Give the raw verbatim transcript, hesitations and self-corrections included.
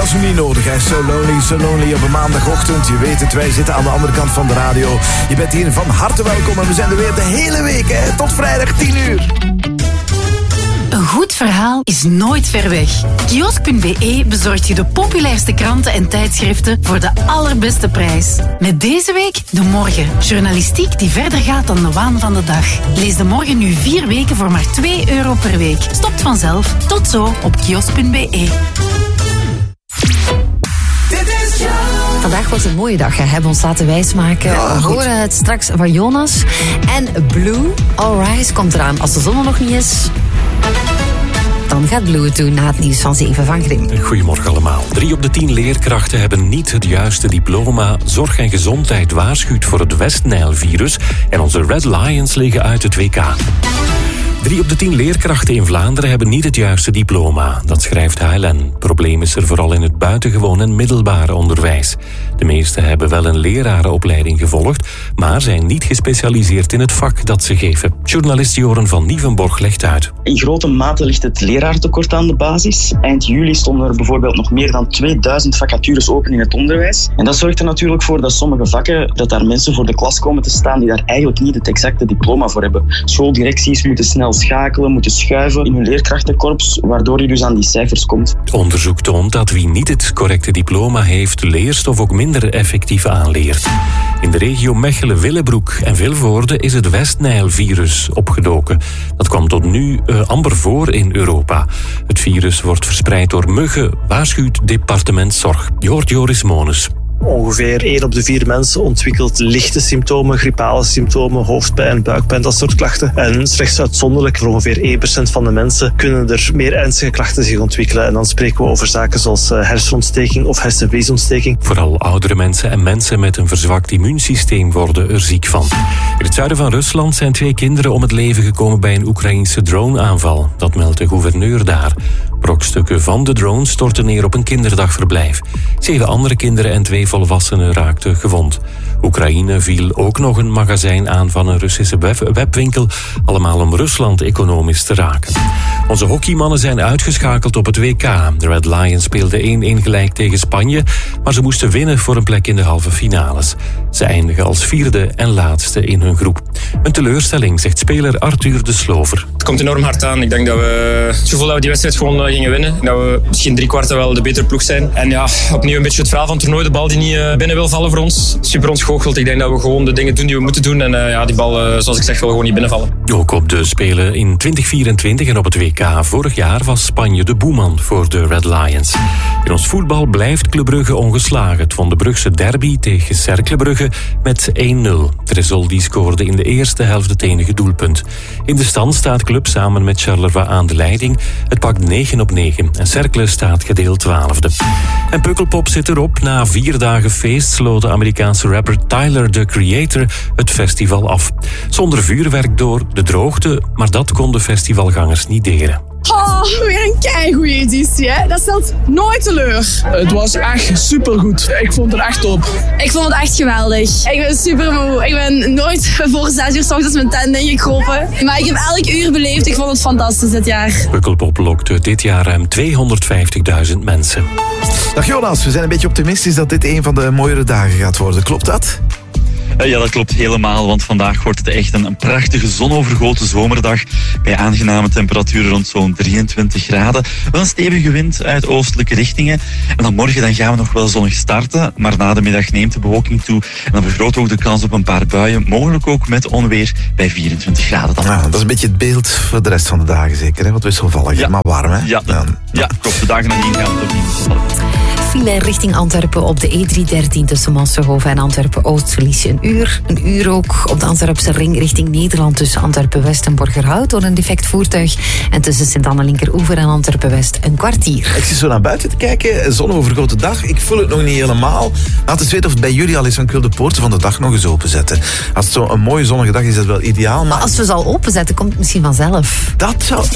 was nu niet nodig, hè. So lonely, so lonely op een maandagochtend. Je weet het, wij zitten aan de andere kant van de radio. Je bent hier van harte welkom en we zijn er weer de hele week, hè. Tot vrijdag tien uur. Een goed verhaal is nooit ver weg. Kiosk punt be bezorgt je de populairste kranten en tijdschriften voor de allerbeste prijs. Met deze week De Morgen. Journalistiek die verder gaat dan de waan van de dag. Lees De Morgen nu vier weken voor maar twee euro per week. Stopt vanzelf. Tot zo op kiosk punt be. Vandaag was een mooie dag, hè. Hebben we ons laten wijsmaken. Ja, we goed. horen het straks van Jonas. En Blue, All Rise, komt eraan. Als de zon er nog niet is, dan gaat Blue het doen na het nieuws van zeven van Grim. Goedemorgen allemaal. Drie op de tien leerkrachten hebben niet het juiste diploma. Zorg en Gezondheid waarschuwt voor het West-Nijl-virus. En onze Red Lions liggen uit het W K. Drie op de tien leerkrachten in Vlaanderen hebben niet het juiste diploma. Dat schrijft H L N. Het probleem is er vooral in het buitengewoon en middelbare onderwijs. De meesten hebben wel een lerarenopleiding gevolgd, maar zijn niet gespecialiseerd in het vak dat ze geven. Journalist Joren van Nieuwenborg legt uit. In grote mate ligt het leraartekort aan de basis. Eind juli stonden er bijvoorbeeld nog meer dan tweeduizend vacatures open in het onderwijs. En dat zorgt er natuurlijk voor dat sommige vakken, dat daar mensen voor de klas komen te staan die daar eigenlijk niet het exacte diploma voor hebben. Schooldirecties moeten snel schakelen, moeten schuiven in hun leerkrachtenkorps, waardoor je dus aan die cijfers komt. Het onderzoek toont dat wie niet het correcte diploma heeft, leerstof ook minder effectief aanleert. In de regio Mechelen-Willebroek en Vilvoorde is het West-Nijl-virus opgedoken. Dat kwam tot nu uh, amper voor in Europa. Het virus wordt verspreid door muggen, waarschuwt departement Zorg. Je hoort Joris Mones. Ongeveer één op de vier mensen ontwikkelt lichte symptomen, griepale symptomen, hoofdpijn, buikpijn, dat soort klachten. En slechts uitzonderlijk, voor ongeveer één procent van de mensen, kunnen er meer ernstige klachten zich ontwikkelen. En dan spreken we over zaken zoals hersenontsteking of hersenvliesontsteking. Vooral oudere mensen en mensen met een verzwakt immuunsysteem worden er ziek van. In het zuiden van Rusland zijn twee kinderen om het leven gekomen bij een Oekraïense droneaanval. Dat meldt de gouverneur daar. Brokstukken van de drone stortten neer op een kinderdagverblijf. Zeven andere kinderen en twee volwassenen raakten gewond. Oekraïne viel ook nog een magazijn aan van een Russische web- webwinkel, allemaal om Rusland economisch te raken. Onze hockeymannen zijn uitgeschakeld op het W K. De Red Lions speelden één-één gelijk tegen Spanje, maar ze moesten winnen voor een plek in de halve finales. Ze eindigen als vierde en laatste in hun groep. Een teleurstelling, zegt speler Arthur de Slover. Het komt enorm hard aan. Ik denk dat we het gevoel dat we die wedstrijd gewoon gingen winnen. Dat we misschien drie kwarten wel de betere ploeg zijn. En ja, opnieuw een beetje het verhaal van het toernooi. De bal die niet binnen wil vallen voor ons. Super ons goochelt. Ik denk dat we gewoon de dingen doen die we moeten doen. En uh, ja, die bal, uh, zoals ik zeg, wil gewoon niet binnenvallen. Ook op de Spelen in twintig vierentwintig en op het W K vorig jaar was Spanje de boeman voor de Red Lions. In ons voetbal blijft Club Brugge ongeslagen. Het won de Brugse derby tegen Cercle Brugge met één nul. Tresoldi scoorde in de eerste helft het enige doelpunt. In de stand staat Club samen met Charleroi aan de leiding. Het pakt negen op negen en Cercle staat gedeeld twaalfde. En Pukkelpop zit erop. Na vier dagen feest sloot de Amerikaanse rapper Tyler, the Creator, het festival af. Zonder vuurwerk door de droogte, maar dat kon de festivalgangers niet deren. Oh, weer een keigoeie editie, hè? Dat stelt nooit teleur. Het was echt supergoed. Ik vond het echt top. Ik vond het echt geweldig. Ik ben super moe. Ik ben nooit voor zes uur 's ochtends mijn tent ingekropen. Maar ik heb elk uur beleefd. Ik vond het fantastisch dit jaar. Pukkelpop lokte dit jaar ruim tweehonderdvijftigduizend mensen. Dag Jonas, we zijn een beetje optimistisch dat dit een van de mooiere dagen gaat worden. Klopt dat? Ja, dat klopt helemaal, want vandaag wordt het echt een, een prachtige zonovergoten zomerdag bij aangename temperaturen rond zo'n drieëntwintig graden. Wel een stevige wind uit oostelijke richtingen. En dan morgen dan gaan we nog wel zonnig starten, maar na de middag neemt de bewolking toe en dan vergroot ook de kans op een paar buien, mogelijk ook met onweer bij vierentwintig graden. Dan. Ja, dat is een beetje het beeld voor de rest van de dagen zeker, hè? Wat wisselvallig, ja. maar warm, hè? Ja, ja. ja klopt. De dagen nadien gaan het opnieuw wisselvallig. File richting Antwerpen op de E driehonderddertien tussen Monsterhoven en Antwerpen-Oost verlies je een uur. Een uur ook op de Antwerpse ring richting Nederland tussen Antwerpen-West en Borgerhout door een defect voertuig. En tussen Sint-Anne-Linkeroever en Antwerpen-West een kwartier. Ik zit zo naar buiten te kijken, zonovergoten dag. Ik voel het nog niet helemaal. Laat eens weten of het bij jullie al is, want ik wil de poorten van de dag nog eens openzetten. Als het zo een mooie zonnige dag is, is dat wel ideaal. Maar, maar als we ze al openzetten, komt het misschien vanzelf. Dat zou